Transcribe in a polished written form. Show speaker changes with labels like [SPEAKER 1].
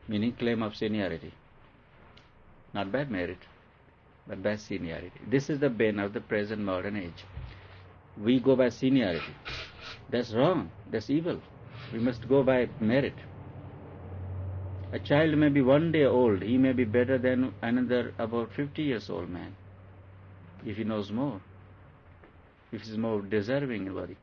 [SPEAKER 1] meaning claim of seniority. Not by merit, but by seniority. This is the bane of the present modern age. We go by seniority. That's wrong. That's evil. We must go by merit. A child may be 1 day old. He may be better than another about 50 years old man, if he knows more, if he is more deserving in body.